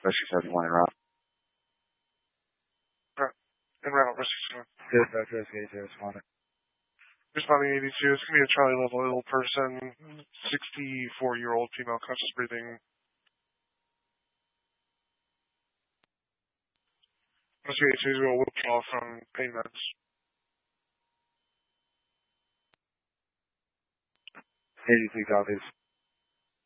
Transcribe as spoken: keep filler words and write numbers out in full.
Rescue seventy-one en route. Right. En route, Rescue seven. Dispatch, Rescue eighty-two, responding. Responding eighty-two, it's going to be a Charlie level ill person, sixty-four-year-old female, conscious breathing. Rescue eighty-two is going to withdraw from pain meds. eighty-two copies.